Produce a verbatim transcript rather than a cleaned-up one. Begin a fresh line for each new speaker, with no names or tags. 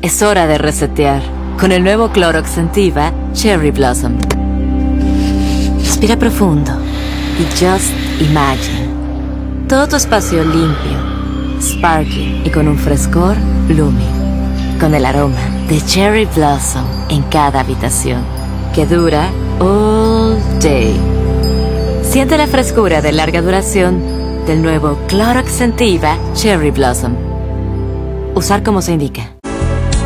Es hora de resetear con el nuevo Clorox Scentiva Cherry Blossom. Respira profundo y just imagine todo tu espacio limpio, sparkling y con un frescor blooming, con el aroma de Cherry Blossom en cada habitación, que dura all day. Siente la frescura de larga duración del nuevo Clorox Scentiva Cherry Blossom. Usar como se indica.